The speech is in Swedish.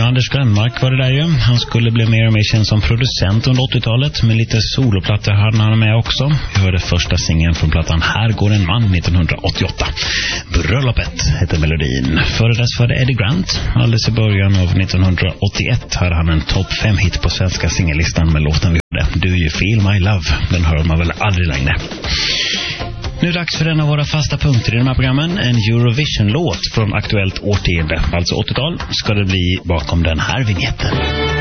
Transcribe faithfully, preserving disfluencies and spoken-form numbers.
Ja, Anders Glenmark var det där ju. Han skulle bli mer och mer känd som producent under åttiotalet, men lite soloplattor hade han med också. Vi hörde första singeln från plattan Här går en man nittonhundraåttioåtta. Bröllopet hette melodin. Före dess var det Eddie Grant. Alldeles i början av nittonhundraåttioett hade han en topp fem hit på svenska singellistan med låten vi hörde, Do You Feel My Love. Den hör man väl aldrig längre. Nu är det dags för en av våra fasta punkter i de här programmen. En Eurovision-låt från aktuellt årtionde, alltså åttiotal, ska det bli bakom den här vignetten.